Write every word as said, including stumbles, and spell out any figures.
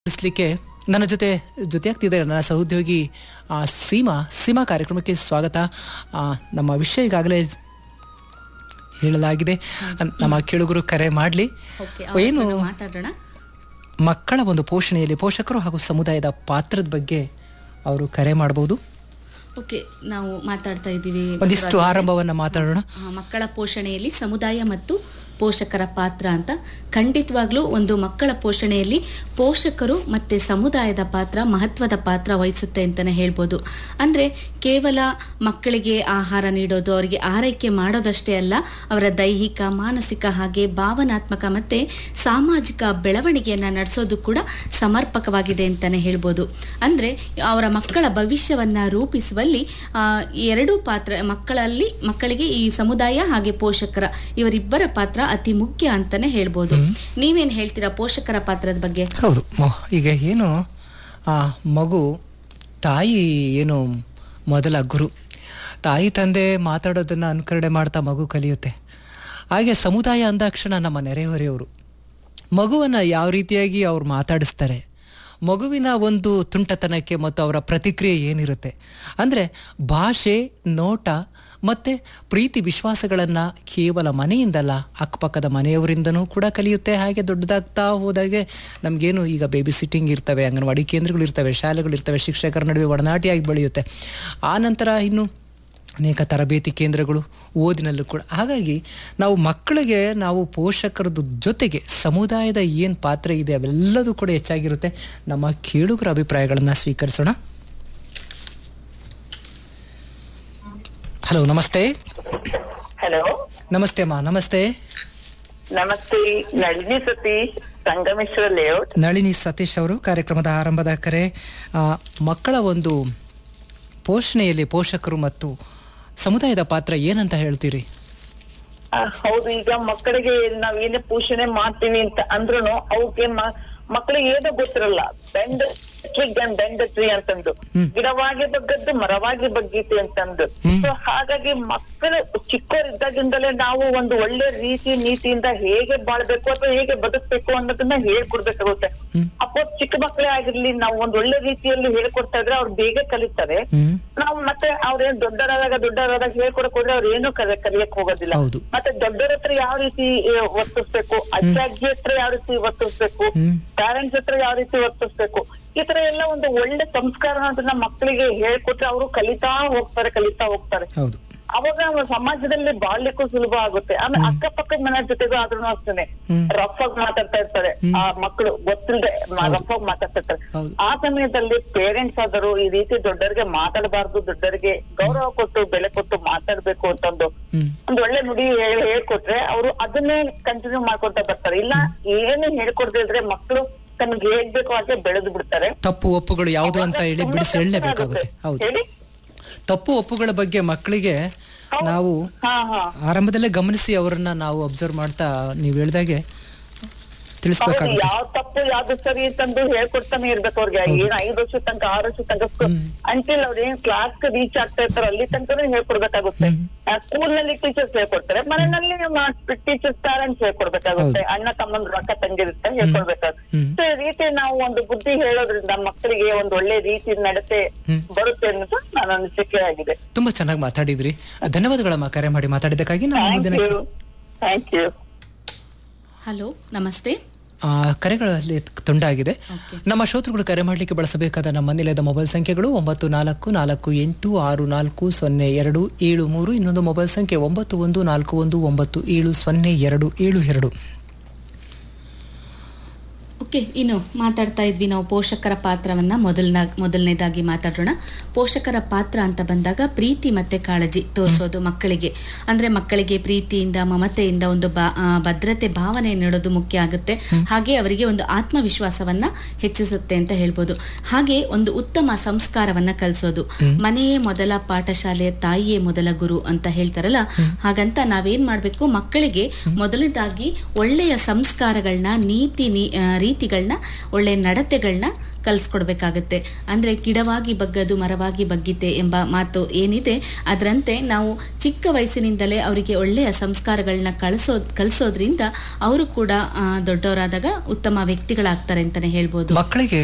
ತಿಳಿಸ್ಲಿಕ್ಕೆ ನನ್ನ ಜೊತೆ ಜೊತೆಯಾಗ್ತಿದ್ದಾರೆ ನನ್ನ ಸಹೋದ್ಯೋಗಿ ಆ, ಸೀಮಾ ಸೀಮಾ ಕಾರ್ಯಕ್ರಮಕ್ಕೆ ಸ್ವಾಗತ. ಆ, ನಮ್ಮ ವಿಷಯ ಈಗಾಗಲೇ ಹೇಳಲಾಗಿದೆ. ನಮ್ಮ ಕೇಳುಗರು ಕರೆ ಮಾಡಲಿ. ಏನು ಮಾತಾಡೋಣ. ಮಕ್ಕಳ ಒಂದು ಪೋಷಣೆಯಲ್ಲಿ ಪೋಷಕರು ಹಾಗೂ ಸಮುದಾಯದ ಪಾತ್ರದ ಬಗ್ಗೆ ಅವರು ಕರೆ ಮಾಡಬಹುದು. ಓಕೆ, ನಾವು ಮಾತಾಡ್ತಾ ಇದ್ದೀವಿ ಒಂದಿಷ್ಟು ಆರಂಭವನ್ನ ಮಾತಾಡೋಣ. ಮಕ್ಕಳ ಪೋಷಣೆಯಲ್ಲಿ ಸಮುದಾಯ ಮತ್ತು ಪೋಷಕರ ಪಾತ್ರ ಅಂತ. ಖಂಡಿತವಾಗ್ಲೂ ಒಂದು ಮಕ್ಕಳ ಪೋಷಣೆಯಲ್ಲಿ ಪೋಷಕರು ಮತ್ತು ಸಮುದಾಯದ ಪಾತ್ರ ಮಹತ್ವದ ಪಾತ್ರ ವಹಿಸುತ್ತೆ ಅಂತಲೇ ಹೇಳ್ಬೋದು. ಅಂದರೆ ಕೇವಲ ಮಕ್ಕಳಿಗೆ ಆಹಾರ ನೀಡೋದು, ಅವರಿಗೆ ಆರೈಕೆ ಮಾಡೋದಷ್ಟೇ ಅಲ್ಲ, ಅವರ ದೈಹಿಕ, ಮಾನಸಿಕ ಹಾಗೆ ಭಾವನಾತ್ಮಕ ಮತ್ತು ಸಾಮಾಜಿಕ ಬೆಳವಣಿಗೆಯನ್ನು ನಡೆಸೋದು ಕೂಡ ಸಮರ್ಪಕವಾಗಿದೆ ಅಂತಲೇ ಹೇಳ್ಬೋದು. ಅಂದರೆ ಅವರ ಮಕ್ಕಳ ಭವಿಷ್ಯವನ್ನು ರೂಪಿಸುವಲ್ಲಿ ಎರಡೂ ಪಾತ್ರ ಮಕ್ಕಳಲ್ಲಿ ಮಕ್ಕಳಿಗೆ ಈ ಸಮುದಾಯ ಹಾಗೆ ಪೋಷಕರ ಇವರಿಬ್ಬರ ಪಾತ್ರ ಅತಿ ಮುಖ್ಯ ಅಂತಾನೆ ಹೇಳ್ಬೋದು. ನೀವೇನ್ ಹೇಳ್ತೀರಾ ಪೋಷಕರ ಪಾತ್ರದ ಬಗ್ಗೆ? ಹೌದು, ಈಗ ಏನು ಆ ಮಗು ತಾಯಿ ಏನು ಮೊದಲ ಗುರು. ತಾಯಿ ತಂದೆ ಮಾತಾಡೋದನ್ನ ಅನುಕರಣೆ ಮಾಡ್ತಾ ಮಗು ಕಲಿಯುತ್ತೆ. ಹಾಗೆ ಸಮುದಾಯ ಅಂದಾಕ್ಷಣ ನಮ್ಮ ನೆರೆಹೊರೆಯವರು ಮಗುವನ್ನ ಯಾವ ರೀತಿಯಾಗಿ ಅವ್ರು ಮಾತಾಡಿಸ್ತಾರೆ, ಮಗುವಿನ ಒಂದು ತುಂಟತನಕ್ಕೆ ಮತ್ತು ಅವರ ಪ್ರತಿಕ್ರಿಯೆ ಏನಿರುತ್ತೆ ಅಂದರೆ ಭಾಷೆ, ನೋಟ ಮತ್ತು ಪ್ರೀತಿ ವಿಶ್ವಾಸಗಳನ್ನು ಕೇವಲ ಮನೆಯಿಂದಲ್ಲ ಅಕ್ಕಪಕ್ಕದ ಮನೆಯವರಿಂದನೂ ಕೂಡ ಕಲಿಯುತ್ತೆ. ಹಾಗೆ ದೊಡ್ಡದಾಗ್ತಾ ಹೋದಾಗೆ ನಮಗೇನು ಈಗ ಬೇಬಿ ಸಿಟ್ಟಿಂಗ್ ಇರ್ತವೆ, ಅಂಗನವಾಡಿ ಕೇಂದ್ರಗಳಿರ್ತವೆ, ಶಾಲೆಗಳಿರ್ತವೆ, ಶಿಕ್ಷಕರ ನಡುವೆ ಒಡನಾಟಿಯಾಗಿ ಬೆಳೆಯುತ್ತೆ. ಆ ನಂತರ ಇನ್ನು ಅನೇಕ ತರಬೇತಿ ಕೇಂದ್ರಗಳು, ಓದಿನಲ್ಲೂ ಕೂಡ. ಹಾಗಾಗಿ ನಾವು ಮಕ್ಕಳಿಗೆ ನಾವು ಪೋಷಕರದ್ದು ಜೊತೆಗೆ ಸಮುದಾಯದ ಏನು ಪಾತ್ರ ಇದೆ ಅವೆಲ್ಲದೂ ಕೂಡ ಹೆಚ್ಚಾಗಿರುತ್ತೆ. ನಮ್ಮ ಕೇಳುಗರ ಅಭಿಪ್ರಾಯಗಳನ್ನು ಸ್ವೀಕರಿಸೋಣ. ಹಲೋ, ನಮಸ್ತೆ. ಹಲೋ, ನಮಸ್ತೆ ಅಮ್ಮ. ನಮಸ್ತೆ. ನಮಸ್ತೆ. ನಳಿನಿ ಸತೀಶ್, ಸಂಗಮೇಶ್ವರ ಲೇಔಟ್. ನಳಿನಿ ಸತೀಶ್ ಅವರು ಕಾರ್ಯಕ್ರಮದ ಆರಂಭದ ಕರೆ. ಆ, ಮಕ್ಕಳ ಒಂದು ಪೋಷಣೆಯಲ್ಲಿ ಪೋಷಕರು ಮತ್ತು ಸಮುದಾಯದ ಪಾತ್ರ ಏನಂತ ಹೇಳ್ತೀರಿ? ಆ, ಹೌದು. ಈಗ ಮಕ್ಕಳಿಗೆ ನಾವ್ ಏನೇ ಪೋಷಣೆ ಮಾಡ್ತೀವಿ ಅಂತ ಅಂದ್ರೂ ಅವ್ರಿಗೆ ಮಕ್ಕಳಿಗೆ ಏನೋ ಗೊತ್ತಿರಲ್ಲ. Bend tree gun bend tree ಅಂತಂದು, ಗಿಡವಾಗಿ ಬಗ್ಗದ್ದು ಮರವಾಗಿ ಬಗ್ಗೀತಿ ಅಂತಂದು. ಸೊ ಹಾಗಾಗಿ ಮಕ್ಕಳು ಚಿಕ್ಕವರಿದ್ದಾಗಿಂದಲೇ ನಾವು ಒಂದು ಒಳ್ಳೆ ರೀತಿ ನೀತಿಯಿಂದ ಹೇಗೆ ಬಾಳ್ಬೇಕು ಅಥವಾ ಹೇಗೆ ಬದುಕ್ಬೇಕು ಅನ್ನೋದನ್ನ ಹೇಳ್ಕೊಡ್ಬೇಕಾಗುತ್ತೆ. ಅಪ್ಪೋ ಚಿಕ್ಕ ಮಕ್ಕಳೇ ಆಗಿರ್ಲಿ, ನಾವು ಒಂದ್ ಒಳ್ಳೆ ರೀತಿಯಲ್ಲಿ ಹೇಳ್ಕೊಡ್ತಾ ಇದ್ರೆ ಅವ್ರು ಬೇಗ ಕಲಿತಾರೆ. ನಾವು ಮತ್ತೆ ಅವ್ರೇನ್ ದೊಡ್ಡರಾದಾಗ ದೊಡ್ಡರಾದಾಗ ಹೇಳ್ಕೊಡಕ್ ಹೋದ್ರೆ ಅವ್ರ ಏನು ಕಲಿ ಕಲಿಯಕ್ ಹೋಗೋದಿಲ್ಲ. ಮತ್ತೆ ದೊಡ್ಡರ ಹತ್ರ ಯಾವ ರೀತಿ ವರ್ತಿಸ್ಬೇಕು, ಅಜ್ಜ ಅಜ್ಜಿ ಹತ್ರ ಯಾವ ರೀತಿ ವರ್ತಿಸ್ಬೇಕು, ಪ್ಯಾರೆಂಟ್ಸ್ ಹತ್ರ ಯಾವ ರೀತಿ ವರ್ತಿಸ್ಬೇಕು, ಈ ತರ ಎಲ್ಲ ಒಂದು ಒಳ್ಳೆ ಸಂಸ್ಕಾರ ಅದನ್ನ ಮಕ್ಕಳಿಗೆ ಹೇಳ್ಕೊಟ್ರೆ ಅವರು ಕಲಿತಾ ಹೋಗ್ತಾರೆ ಕಲಿತಾ ಹೋಗ್ತಾರೆ ಅವಾಗ ಸಮಾಜದಲ್ಲಿ ಬಾಳ್ಲಿಕ್ಕೂ ಸುಲಭ ಆಗುತ್ತೆ. ಆಮೇಲೆ ಅಕ್ಕಪಕ್ಕದ ಮನೆ ಜೊತೆಗೂ ಆದ್ರೂ ಅಷ್ಟೇನೆ ರಫ್ ಆಗಿ ಮಾತಾಡ್ತಾ ಇರ್ತಾರೆ ಆ ಮಕ್ಕಳು, ಗೊತ್ತಿಲ್ಲದೆ ರಫ್ ಆಗಿ ಮಾತಾಡ್ತಾ ಇರ್ತಾರೆ. ಆ ಸಮಯದಲ್ಲಿ ಪೇರೆಂಟ್ಸ್ ಆದರೂ ಈ ರೀತಿ ದೊಡ್ಡರಿಗೆ ಮಾತಾಡಬಾರ್ದು, ದೊಡ್ಡರಿಗೆ ಗೌರವ ಕೊಟ್ಟು ಬೆಲೆ ಕೊಟ್ಟು ಮಾತಾಡ್ಬೇಕು ಅಂತಂದು ಒಂದು ಒಳ್ಳೆ ನುಡಿ ಹೇಳ್ಕೊಟ್ರೆ ಅವರು ಅದನ್ನೇ ಕಂಟಿನ್ಯೂ ಮಾಡ್ಕೊತಾ ಬರ್ತಾರೆ. ಇಲ್ಲ ಏನು ಹೇಳ್ಕೊಡ್ದಿದ್ರೆ ಮಕ್ಕಳು ತಮಗೆ ಹೇಳ್ಬೇಕು ಹಾಗೆ ಬೆಳೆದು ಬಿಡ್ತಾರೆ. ತಪ್ಪು ಒಪ್ಪುಗಳು ಯಾವುದು ಅಂತ ಹೇಳಿ ಬಿಡಿಸಿ ಹೇಳಲೇಬೇಕಾಗುತ್ತೆ. ಹೌದು, ತಪ್ಪು ಒಪ್ಪುಗಳ ಬಗ್ಗೆ ಮಕ್ಕಳಿಗೆ ನಾವು ಆರಂಭದಲ್ಲೇ ಗಮನಿಸಿ ಅವರನ್ನ ನಾವು ಅಬ್ಸರ್ವ್ ಮಾಡ್ತಾ ನೀವು ಹೇಳಿದಾಗೆ ತಿಳಿಸ್ಬೇಕಾಗುತ್ತೆ. ಯಾವ ತಪ್ಪು ಯಾವ್ದು ಸರಿ ಅಂತಂದು ಹೇಳ್ಕೊಡ್ತಾನೆ ಇರ್ಬೇಕು ಅವ್ರಿಗೆ. ಏನ್ ಐದು ವರ್ಷ ತನಕ ಆರು ವರ್ಷ ತನಕ ಅಂಟಿಲ್ ಅವ್ರ ಏನ್ ಕ್ಲಾಸ್ ರೀಚ್ ಆಗ್ತಾ ಇರ್ತಾರ ಅಲ್ಲಿ ತನಕ ಹೇಳ್ಕೊಡ್ಬೇಕಾಗುತ್ತೆ. ಸ್ಕೂಲ್ ನಲ್ಲಿ ಟೀಚರ್ಸ್ ಹೇಳ್ಕೊಡ್ತಾರೆ, ಮನೆಯಲ್ಲಿ ಟೀಚರ್ಸ್ ಪ್ಯಾರೆಂಟ್ಸ್ ಹೇಳ್ಕೊಡ್ಬೇಕಾಗುತ್ತೆ, ಅಣ್ಣ ತಮ್ಮಂದ್ರು ಅಕ್ಕ ತಂಗಿರುತ್ತೆ ಹೇಳ್ಕೊಡ್ಬೇಕಾಗುತ್ತೆ. ಸೊ ಈ ರೀತಿ ನಾವು ಒಂದು ಬುದ್ಧಿ ಹೇಳೋದ್ರಿಂದ ಮಕ್ಕಳಿಗೆ ಒಂದು ಒಳ್ಳೆ ರೀತಿ ನಡತೆ ಬರುತ್ತೆ ಅನ್ನೋದು ನನ್ನ ಅನಿಸಿಕೆ ಆಗಿದೆ. ತುಂಬಾ ಚೆನ್ನಾಗಿ ಮಾತಾಡಿದ್ರಿ, ಧನ್ಯವಾದಗಳಮ್ಮ ಕರೆ ಮಾಡಿ ಮಾತಾಡಿದ್ದಕ್ಕಾಗಿ. Thank you. ಹಲೋ, ನಮಸ್ತೆ. ಕರೆಗಳಲ್ಲಿ ತುಂಡಾಗಿದೆ. ನಮ್ಮ ಶ್ರೋತೃಗಳು ಕರೆ ಮಾಡಲಿಕ್ಕೆ ಬಳಸಬೇಕಾದ ನಮ್ಮ ನಿಲಯದ ಮೊಬೈಲ್ ಸಂಖ್ಯೆಗಳು ಒಂಬತ್ತು ನಾಲ್ಕು ನಾಲ್ಕು ಎಂಟು ಆರು ನಾಲ್ಕು ಸೊನ್ನೆ ಎರಡು ಏಳು ಮೂರು, ಇನ್ನೊಂದು ಮೊಬೈಲ್ ಸಂಖ್ಯೆ ಒಂಬತ್ತು ಒಂದು ನಾಲ್ಕು ಒಂದು ಒಂಬತ್ತು ಏಳು ಸೊನ್ನೆ ಎರಡು ಏಳು ಎರಡು. ಓಕೆ, ಇನ್ನು ಮಾತಾಡ್ತಾ ಇದ್ವಿ ನಾವು ಪೋಷಕರ ಪಾತ್ರವನ್ನು ಮೊದಲನ ಮೊದಲನೇದಾಗಿ ಮಾತಾಡೋಣ. ಪೋಷಕರ ಪಾತ್ರ ಅಂತ ಬಂದಾಗ ಪ್ರೀತಿ ಮತ್ತು ಕಾಳಜಿ ತೋರಿಸೋದು ಮಕ್ಕಳಿಗೆ. ಅಂದರೆ ಮಕ್ಕಳಿಗೆ ಪ್ರೀತಿಯಿಂದ ಮಮತೆಯಿಂದ ಒಂದು ಬಾ ಭದ್ರತೆ ಭಾವನೆ ನೀಡೋದು ಮುಖ್ಯ ಆಗುತ್ತೆ. ಹಾಗೆ ಅವರಿಗೆ ಒಂದು ಆತ್ಮವಿಶ್ವಾಸವನ್ನು ಹೆಚ್ಚಿಸುತ್ತೆ ಅಂತ ಹೇಳ್ಬೋದು. ಹಾಗೆ ಒಂದು ಉತ್ತಮ ಸಂಸ್ಕಾರವನ್ನು ಕಲಿಸೋದು. ಮನೆಯೇ ಮೊದಲ ಪಾಠಶಾಲೆ, ತಾಯಿಯೇ ಮೊದಲ ಗುರು ಅಂತ ಹೇಳ್ತಾರಲ್ಲ, ಹಾಗಂತ ನಾವೇನ್ ಮಾಡಬೇಕು, ಮಕ್ಕಳಿಗೆ ಮೊದಲನೇದಾಗಿ ಒಳ್ಳೆಯ ಸಂಸ್ಕಾರಗಳನ್ನ, ನೀತಿ ನೀ ರೀತಿಗಳನ್ನ, ಒಳ್ಳೆಯ ನಡತೆಗಳನ್ನ ಕಲಿಸ್ಕೊಡ್ಬೇಕಾಗತ್ತೆ. ಅಂದ್ರೆ ಗಿಡವಾಗಿ ಬಗ್ಗದು ಮರವಾಗಿ ಬಗ್ಗಿತೆ ಎಂಬ ಮಾತು ಏನಿದೆ ಅದರಂತೆ ನಾವು ಚಿಕ್ಕ ವಯಸ್ಸಿನಿಂದಲೇ ಅವರಿಗೆ ಒಳ್ಳೆಯ ಸಂಸ್ಕಾರಗಳನ್ನ ಕಳಿಸೋದ್ ಕಲಿಸೋದ್ರಿಂದ ಅವರು ಕೂಡ ಆ, ದೊಡ್ಡವರಾದಾಗ ಉತ್ತಮ ವ್ಯಕ್ತಿಗಳಾಗ್ತಾರೆ ಅಂತಾನೆ ಹೇಳ್ಬೋದು. ಮಕ್ಕಳಿಗೆ